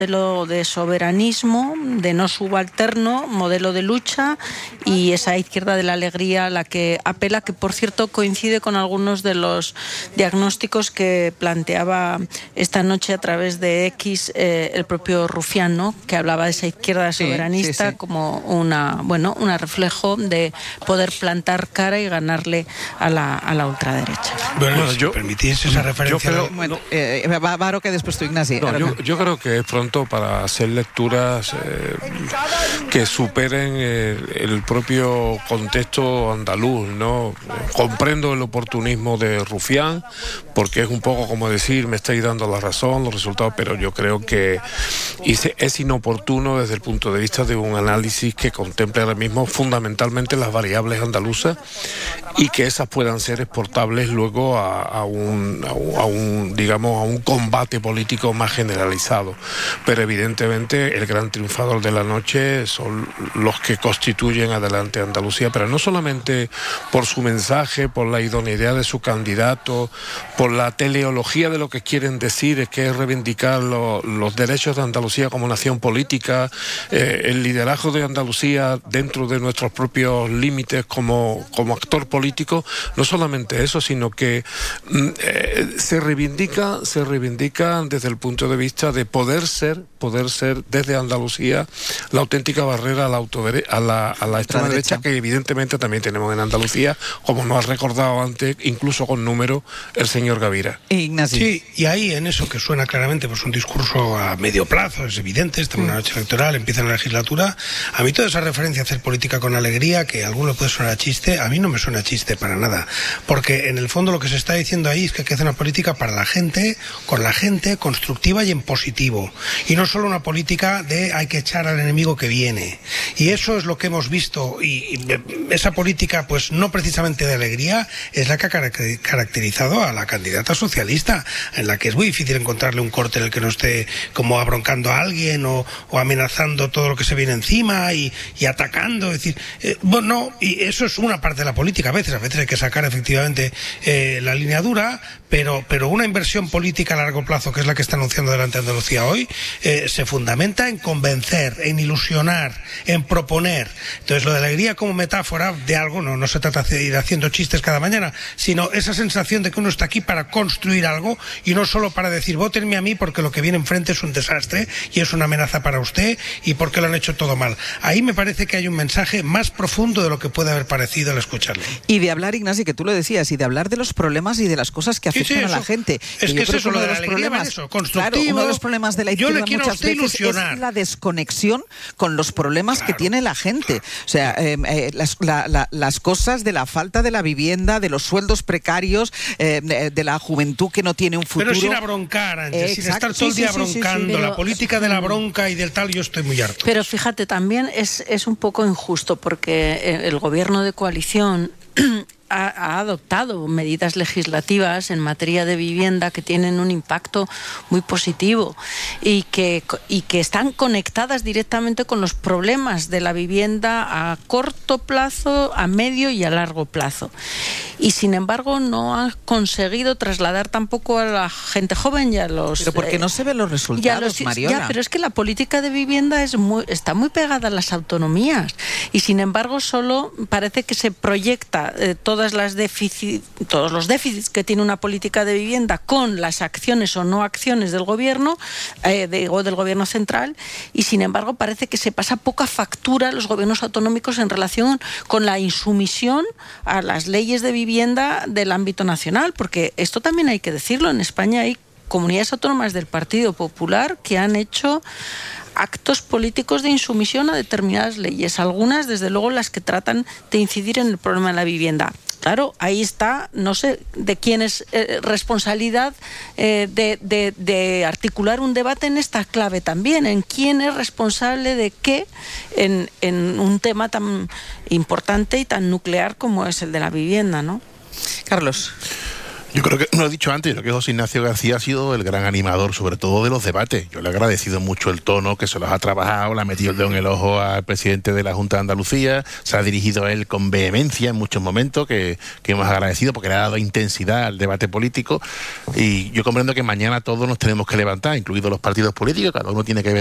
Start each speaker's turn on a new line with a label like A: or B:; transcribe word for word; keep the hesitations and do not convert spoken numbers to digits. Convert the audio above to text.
A: modelo de soberanismo, de no subalterno, modelo de lucha, y esa izquierda de la alegría a la que apela, que por cierto coincide con algunos de los diagnósticos que planteaba esta noche a través de X eh, el propio Rufián, ¿no? Que hablaba de esa izquierda soberanista sí, sí, sí. como una, bueno, un reflejo de poder plantar cara y ganarle a la, a la ultraderecha.
B: Bueno, bueno si yo permitís esa referencia.
C: Yo creo, bueno, eh, Varo, que después tú, Ignasi.
D: No, yo, yo creo que es pronto para hacer lecturas eh, que superen el, el propio contexto andaluz, ¿no? Comprendo el oportunismo de Rufián, porque es un poco como decir, me estáis dando la razón, los resultados, pero yo creo que es inoportuno desde el punto de vista de un análisis que contemple ahora mismo fundamentalmente las variables andaluzas y que esas puedan ser exportables luego a, a, un, a, un, a un, digamos, a un combate político más generalizado. Pero evidentemente el gran triunfador de la noche son los que constituyen adelante Andalucía, pero no solamente por su mensaje, por la idoneidad de su candidato, por la teleología de lo que quieren decir, que es reivindicar lo, los derechos de Andalucía como nación política, eh, el liderazgo de Andalucía dentro de nuestros propios límites como, como actor político. No solamente eso, sino que eh, se reivindica, se reivindica desde el punto de vista de poder ser poder ser desde Andalucía la auténtica barrera a la, autodere- a la, a la extrema derecha, que evidentemente también tenemos en Andalucía, como nos ha recordado antes, incluso con número, el señor Gavira.
C: Ignacio.
B: Sí, y ahí en eso que suena claramente pues un discurso a medio plazo, es evidente, estamos en una noche electoral, empieza la legislatura. A mí toda esa referencia a hacer política con alegría, que a alguno puede sonar a chiste, a mí no me suena a chiste para nada, porque en el fondo lo que se está diciendo ahí es que hay que hacer una política para la gente, con la gente, constructiva y en positivo, y no solo una política de hay que echar al enemigo que viene. Y eso es lo que hemos visto, y, y esa política, pues no precisamente de alegría, es la que ha caracterizado a la candidata socialista, en la que es muy difícil encontrarle un corte en el que no esté como abroncando a alguien o, o amenazando todo lo que se viene encima y, y atacando. Es decir, eh, bueno, y eso es una parte de la política. A veces, a veces hay que sacar efectivamente eh, la línea dura, pero, pero una inversión política a largo plazo, que es la que está anunciando delante de Andalucía hoy, eh, se fundamenta en convencer, en ilusionar, en proponer. Entonces, lo de la alegría como metáfora de algo, no, no se trata de ir haciendo chistes cada mañana, sino esa sensación de que uno está aquí para construir algo y no solo para decir, vótenme a mí porque lo que viene enfrente es un desastre y es una amenaza para usted y porque lo han hecho todo mal. Ahí me parece que hay un mensaje más profundo de lo que puede haber parecido al escucharle.
C: Y de hablar, Ignasi, que tú lo decías, y de hablar de los problemas y de las cosas que afectan sí, sí, a la gente.
B: Es que, que es eso, lo de la alegría,
C: problemas,
B: eso, constructivo.
C: Claro, uno de los problemas de la izquierda muchas veces ilusionar. Es la desconexión con los problemas claro, que tiene la gente. Claro. O sea, eh, eh, las, la, la, las cosas de la falta de la vivienda, de los sueldos precarios, eh, de, de la juventud que no tiene un futuro.
B: Pero sin abroncar, Ángel, sin estar todo el día sí, sí, broncando. Sí, sí, pero, la política de la bronca y del tal, yo estoy muy harto.
A: Pero fíjate, también es, es un poco injusto porque el gobierno de coalición Ha, ha adoptado medidas legislativas en materia de vivienda que tienen un impacto muy positivo y que, y que están conectadas directamente con los problemas de la vivienda a corto plazo, a medio y a largo plazo. Y sin embargo no ha conseguido trasladar tampoco a la gente joven y a los...
C: Pero porque eh, no se ven los resultados, los, Mariola.
A: Ya, pero es que la política de vivienda es muy, está muy pegada a las autonomías y sin embargo solo parece que se proyecta eh, todas las déficit, todos los déficits que tiene una política de vivienda con las acciones o no acciones del gobierno eh, de, o del gobierno central, y sin embargo parece que se pasa poca factura a los gobiernos autonómicos en relación con la insumisión a las leyes de vivienda del ámbito nacional, porque esto también hay que decirlo, en España hay comunidades autónomas del Partido Popular que han hecho actos políticos de insumisión a determinadas leyes, algunas desde luego las que tratan de incidir en el problema de la vivienda. Claro, ahí está, no sé de quién es eh, responsabilidad eh, de, de, de articular un debate en esta clave también, en quién es responsable de qué en, en un tema tan importante y tan nuclear como es el de la vivienda, ¿no?
C: Carlos.
E: Yo creo que, no lo he dicho antes, creo que José Ignacio García ha sido el gran animador, sobre todo de los debates. Yo le he agradecido mucho el tono, que se los ha trabajado, le ha metido el dedo en el ojo al presidente de la Junta de Andalucía, se ha dirigido a él con vehemencia en muchos momentos, que, que hemos agradecido porque le ha dado intensidad al debate político. Y yo comprendo que mañana todos nos tenemos que levantar, incluidos los partidos políticos, cada uno tiene que ver